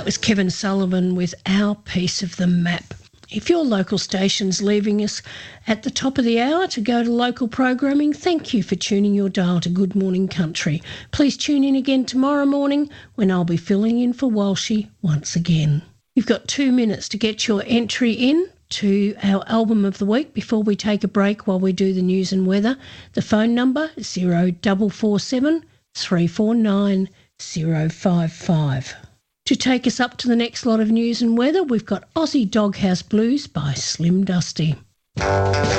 That was Kevin Sullivan with Our Piece of the Map. If your local station's leaving us at the top of the hour to go to local programming, thank you for tuning your dial to Good Morning Country. Please tune in again tomorrow morning when I'll be filling in for Walshy once again. You've got 2 minutes to get your entry in to our album of the week before we take a break while we do the news and weather. The phone number is 0447 349 055. To take us up to the next lot of news and weather, we've got Aussie Doghouse Blues by Slim Dusty.